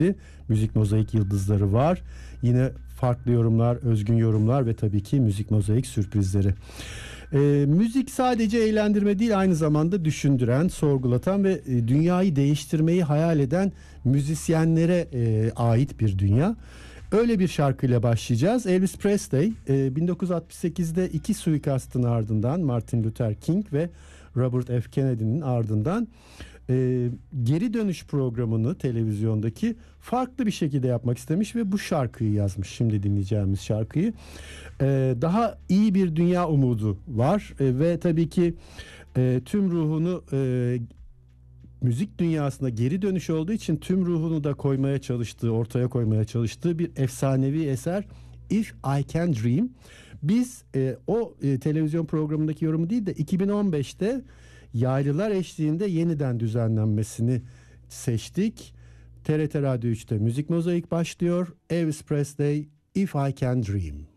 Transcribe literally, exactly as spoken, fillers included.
Müzik Mozaik yıldızları var. Yine farklı yorumlar, özgün yorumlar ve tabii ki Müzik Mozaik sürprizleri. E, müzik sadece eğlendirme değil, aynı zamanda düşündüren, sorgulatan ve e, dünyayı değiştirmeyi hayal eden müzisyenlere e, ait bir dünya. Öyle bir şarkıyla başlayacağız. Elvis Presley e, bin dokuz yüz altmış sekizde iki suikastın ardından Martin Luther King ve Robert F. Kennedy'nin ardından e, geri dönüş programını televizyondaki farklı bir şekilde yapmak istemiş ve bu şarkıyı yazmış. Şimdi dinleyeceğimiz şarkıyı. E, daha iyi bir dünya umudu var e, ve tabii ki e, tüm ruhunu e, müzik dünyasında geri dönüş olduğu için tüm ruhunu da koymaya çalıştığı, ortaya koymaya çalıştığı bir efsanevi eser If I Can Dream. Biz e, o e, televizyon programındaki yorumu değil de iki bin on beşte yaylılar eşliğinde yeniden düzenlenmesini seçtik. T R T Radyo üçte Müzik Mozaik başlıyor. Elvis Presley, If I Can Dream.